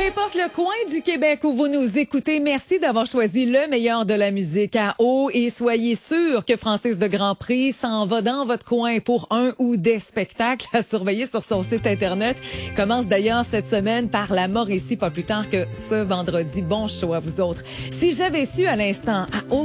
importe le coin du Québec où vous nous écoutez, merci d'avoir choisi le meilleur de la musique à eau et soyez sûr que Francis de Grandpré s'en va dans votre coin pour un ou des spectacles à surveiller sur son site Internet. Commence d'ailleurs cette semaine par la Mauricie, pas plus tard que ce vendredi. Bon show à vous autres. Si j'avais su à l'instant, à